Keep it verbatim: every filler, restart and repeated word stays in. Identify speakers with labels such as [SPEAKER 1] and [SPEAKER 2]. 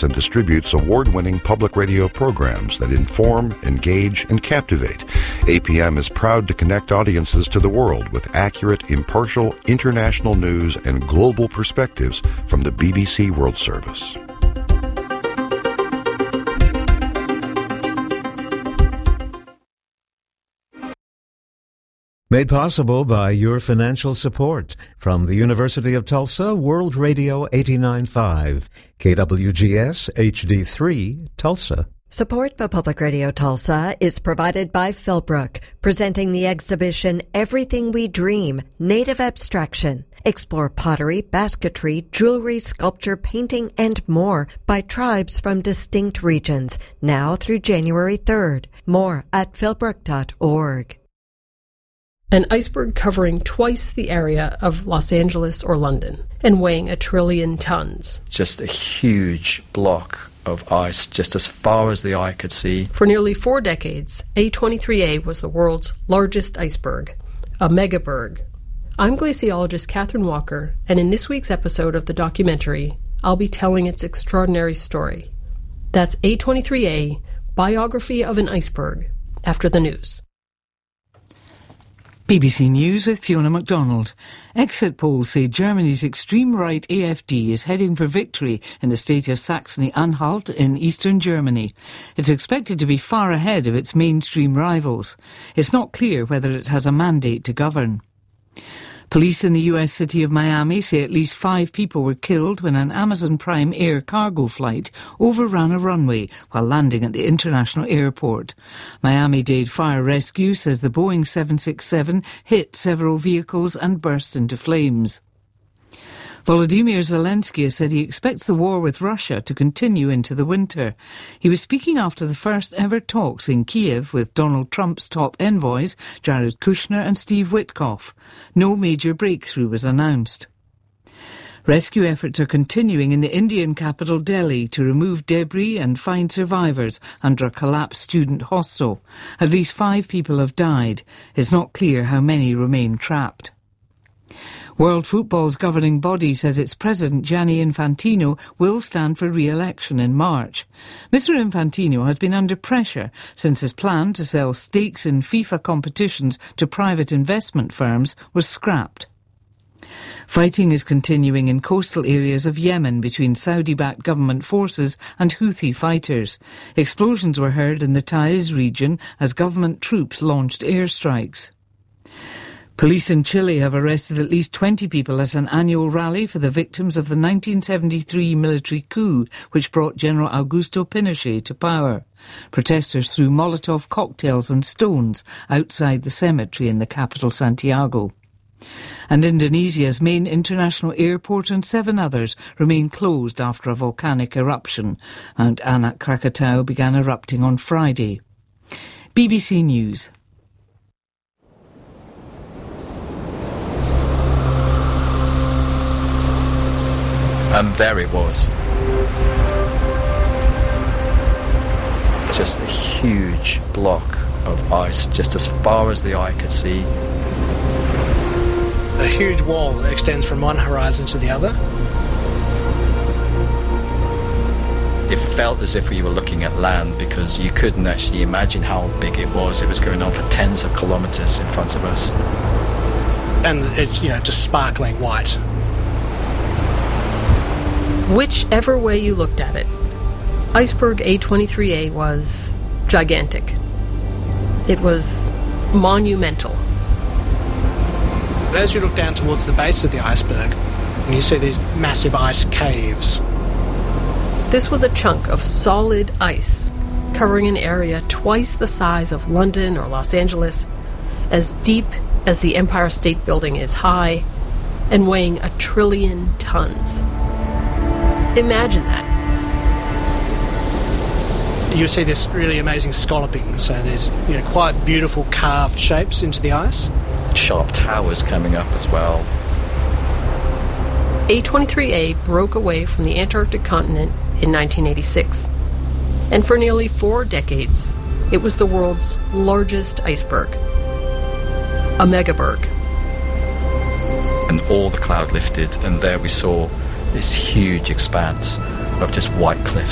[SPEAKER 1] broadcasts and distributes award-winning public radio programs that inform, engage, and captivate. A P M is proud to connect audiences to the world with accurate, impartial, international news and global perspectives from the B B C World Service.
[SPEAKER 2] Made possible by your financial support from the University of Tulsa, World Radio eighty-nine point five, K W G S H D three, Tulsa.
[SPEAKER 3] Support for Public Radio Tulsa is provided by Philbrook, presenting the exhibition Everything We Dream, Native Abstraction. Explore pottery, basketry, jewelry, sculpture, painting, and more by tribes from distinct regions, now through January third. More at philbrook dot org.
[SPEAKER 4] An iceberg covering twice the area of Los Angeles or London and weighing a trillion tons.
[SPEAKER 5] Just a huge block of ice, just as far as the eye could see.
[SPEAKER 4] For nearly four decades, A twenty-three A was the world's largest iceberg, a megaberg. I'm glaciologist Catherine Walker, and in this week's episode of the documentary, I'll be telling its extraordinary story. That's A twenty-three A, Biography of an Iceberg, after the news.
[SPEAKER 6] B B C News with Fiona MacDonald. Exit polls say Germany's extreme right A F D is heading for victory in the state of Saxony-Anhalt in eastern Germany. It's expected to be far ahead of its mainstream rivals. It's not clear whether it has a mandate to govern. Police in the U S city of Miami say at least five people were killed when an Amazon Prime Air cargo flight overran a runway while landing at the international airport. Miami-Dade Fire Rescue says the Boeing seven sixty-seven hit several vehicles and burst into flames. Volodymyr Zelensky has said he expects the war with Russia to continue into the winter. He was speaking after the first ever talks in Kiev with Donald Trump's top envoys, Jared Kushner and Steve Witkoff. No major breakthrough was announced. Rescue efforts are continuing in the Indian capital Delhi to remove debris and find survivors under a collapsed student hostel. At least five people have died. It's not clear how many remain trapped. World Football's governing body says its president, Gianni Infantino, will stand for re-election in March. Mister Infantino has been under pressure since his plan to sell stakes in FIFA competitions to private investment firms was scrapped. Fighting is continuing in coastal areas of Yemen between Saudi-backed government forces and Houthi fighters. Explosions were heard in the Taiz region as government troops launched airstrikes. Police in Chile have arrested at least twenty people at an annual rally for the victims of the nineteen seventy-three military coup which brought General Augusto Pinochet to power. Protesters threw Molotov cocktails and stones outside the cemetery in the capital Santiago. And Indonesia's main international airport and seven others remain closed after a volcanic eruption. Mount Anak Krakatau began erupting on Friday. B B C News.
[SPEAKER 5] And there it was. Just a huge block of ice, just as far as the eye could see.
[SPEAKER 7] A huge wall that extends from one horizon to the other.
[SPEAKER 5] It felt as if we were looking at land because you couldn't actually imagine how big it was. It was going on for tens of kilometres in front of us.
[SPEAKER 7] And it's, you know, just sparkling white.
[SPEAKER 4] Whichever way you looked at it, Iceberg A twenty-three A was gigantic. It was monumental.
[SPEAKER 7] As you look down towards the base of the iceberg, you see these massive ice caves.
[SPEAKER 4] This was a chunk of solid ice covering an area twice the size of London or Los Angeles, as deep as the Empire State Building is high, and weighing a trillion tons. Imagine that.
[SPEAKER 7] You see this really amazing scalloping, so there's, you know, quite beautiful carved shapes into the ice.
[SPEAKER 5] Sharp towers coming up as well.
[SPEAKER 4] A twenty-three A broke away from the Antarctic continent in nineteen eighty-six. And for nearly four decades, it was the world's largest iceberg. A megaberg.
[SPEAKER 5] And all the cloud lifted, and there we saw this huge expanse of just white cliffs.